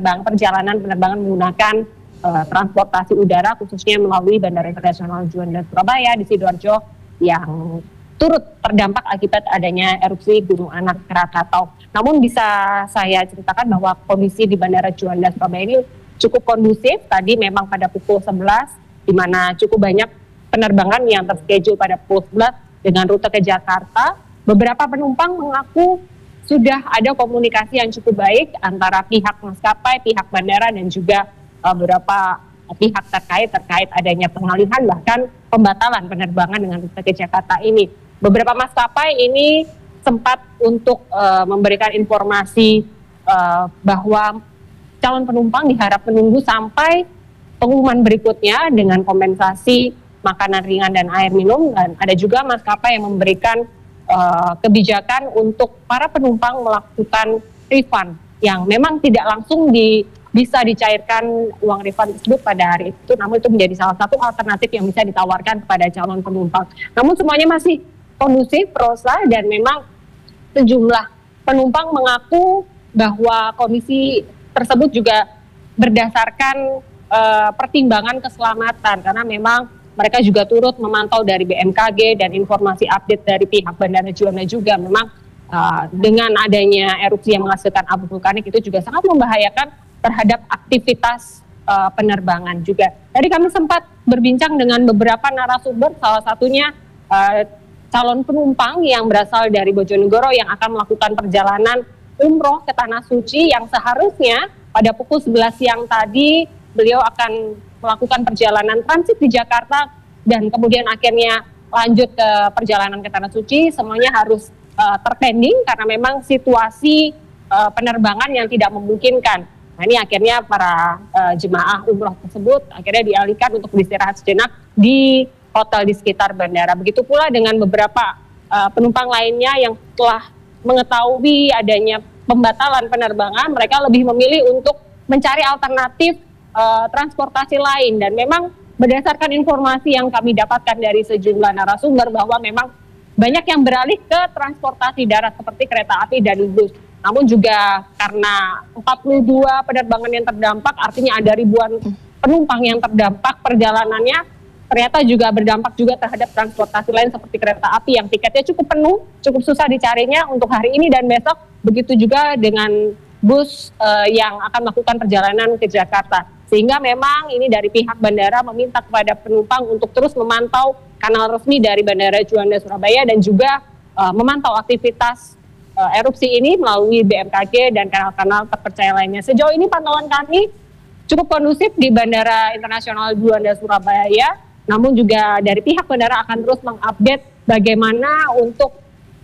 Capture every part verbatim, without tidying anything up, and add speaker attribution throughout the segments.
Speaker 1: penerbang perjalanan penerbangan menggunakan uh, transportasi udara khususnya melalui Bandara Internasional Juanda Surabaya di Sidoarjo yang turut terdampak akibat adanya erupsi Gunung Anak Krakatau. Namun bisa saya ceritakan bahwa kondisi di Bandara Juanda Surabaya ini cukup kondusif. Tadi memang pada pukul sebelas di mana cukup banyak penerbangan yang terschedule pada pukul sebelas dengan rute ke Jakarta. Beberapa penumpang mengaku sudah ada komunikasi yang cukup baik antara pihak maskapai, pihak bandara dan juga uh, beberapa pihak terkait terkait adanya pengalihan bahkan pembatalan penerbangan dengan rute ke Jakarta ini. Beberapa maskapai ini sempat untuk uh, memberikan informasi uh, bahwa calon penumpang diharap menunggu sampai pengumuman berikutnya dengan kompensasi makanan ringan dan air minum, dan ada juga maskapai yang memberikan uh, kebijakan untuk para penumpang melakukan refund yang memang tidak langsung di, bisa dicairkan uang refund tersebut pada hari itu, namun itu menjadi salah satu alternatif yang bisa ditawarkan kepada calon penumpang. Namun semuanya masih kondusif, Rosa, dan memang sejumlah penumpang mengaku bahwa kondisi tersebut juga berdasarkan uh, pertimbangan keselamatan, karena memang mereka juga turut memantau dari B M K G dan informasi update dari pihak Bandara Juanda juga. Memang uh, dengan adanya erupsi yang menghasilkan abu vulkanik itu juga sangat membahayakan terhadap aktivitas uh, penerbangan juga. Tadi kami sempat berbincang dengan beberapa narasumber, salah satunya uh, calon penumpang yang berasal dari Bojonegoro yang akan melakukan perjalanan umroh ke Tanah Suci yang seharusnya pada pukul sebelas siang tadi beliau akan melakukan perjalanan transit di Jakarta dan kemudian akhirnya lanjut ke perjalanan ke Tanah Suci. Semuanya harus uh, terpending karena memang situasi uh, penerbangan yang tidak memungkinkan. Nah, ini akhirnya para uh, jemaah umroh tersebut akhirnya dialihkan untuk beristirahat sejenak di hotel di sekitar bandara. Begitu pula dengan beberapa uh, penumpang lainnya yang telah mengetahui adanya pembatalan penerbangan, mereka lebih memilih untuk mencari alternatif uh, transportasi lain. Dan memang berdasarkan informasi yang kami dapatkan dari sejumlah narasumber bahwa memang banyak yang beralih ke transportasi darat seperti kereta api dan bus. Namun juga karena empat puluh dua penerbangan yang terdampak, artinya ada ribuan penumpang yang terdampak perjalanannya, ternyata juga berdampak juga terhadap transportasi lain seperti kereta api yang tiketnya cukup penuh, cukup susah dicarinya untuk hari ini dan besok. Begitu juga dengan bus uh, yang akan melakukan perjalanan ke Jakarta. Sehingga memang ini dari pihak bandara meminta kepada penumpang untuk terus memantau kanal resmi dari Bandara Juanda Surabaya dan juga uh, memantau aktivitas uh, erupsi ini melalui B M K G dan kanal-kanal terpercaya lainnya. Sejauh ini pantauan kami cukup kondusif di Bandara Internasional Juanda Surabaya. Namun juga dari pihak bandara akan terus mengupdate bagaimana untuk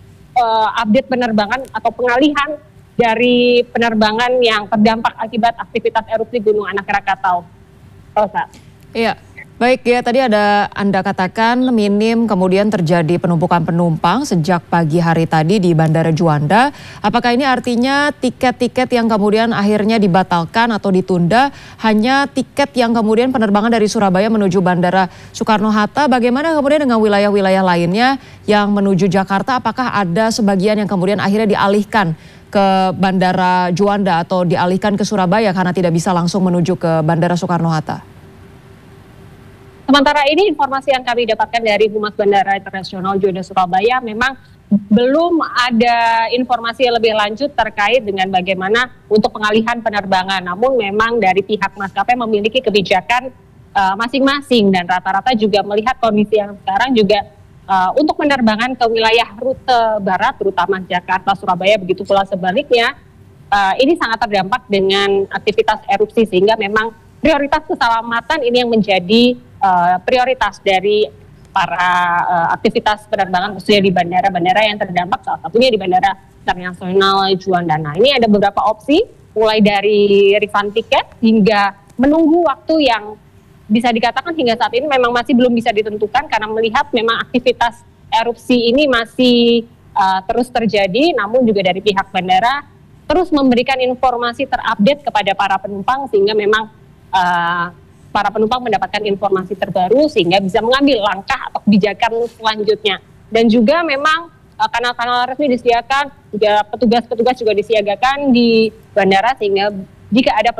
Speaker 1: uh, update penerbangan atau pengalihan dari penerbangan yang terdampak akibat aktivitas erupsi Gunung Anak Krakatau. Rosa.
Speaker 2: Iya. Baik ya, tadi ada Anda katakan minim kemudian terjadi penumpukan penumpang sejak pagi hari tadi di Bandara Juanda. Apakah ini artinya tiket-tiket yang kemudian akhirnya dibatalkan atau ditunda hanya tiket yang kemudian penerbangan dari Surabaya menuju Bandara Soekarno-Hatta? Bagaimana kemudian dengan wilayah-wilayah lainnya yang menuju Jakarta? Apakah ada sebagian yang kemudian akhirnya dialihkan ke Bandara Juanda atau dialihkan ke Surabaya karena tidak bisa langsung menuju ke Bandara Soekarno-Hatta?
Speaker 1: Sementara ini informasi yang kami dapatkan dari Humas Bandara Internasional Juanda Surabaya memang belum ada informasi yang lebih lanjut terkait dengan bagaimana untuk pengalihan penerbangan. Namun memang dari pihak maskapai memiliki kebijakan uh, masing-masing dan rata-rata juga melihat kondisi yang sekarang juga uh, untuk penerbangan ke wilayah rute barat terutama Jakarta, Surabaya, begitu pula sebaliknya uh, ini sangat terdampak dengan aktivitas erupsi sehingga memang prioritas keselamatan ini yang menjadi Uh, prioritas dari para uh, aktivitas penerbangan khususnya di bandara-bandara yang terdampak, salah satunya di Bandara Internasional Juanda. Nah, ini ada beberapa opsi mulai dari refund tiket hingga menunggu waktu yang bisa dikatakan hingga saat ini memang masih belum bisa ditentukan karena melihat memang aktivitas erupsi ini masih uh, terus terjadi. Namun juga dari pihak bandara terus memberikan informasi terupdate kepada para penumpang sehingga memang uh, para penumpang mendapatkan informasi terbaru sehingga bisa mengambil langkah atau kebijakan selanjutnya. Dan juga memang kanal-kanal resmi disediakan, juga petugas-petugas juga disiagakan di bandara sehingga jika ada